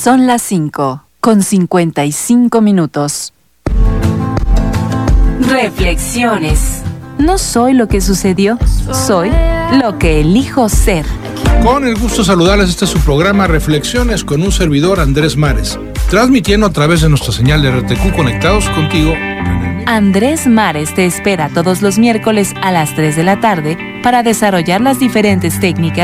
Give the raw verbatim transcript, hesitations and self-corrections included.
Son las cinco, con cincuenta y cinco minutos. Reflexiones. No soy lo que sucedió, soy lo que elijo ser. Con el gusto de saludarles, este es su programa Reflexiones con un servidor, Andrés Mares, transmitiendo a través de nuestra señal de R T Q Conectados contigo. Andrés Mares te espera todos los miércoles a las tres de la tarde para desarrollar las diferentes técnicas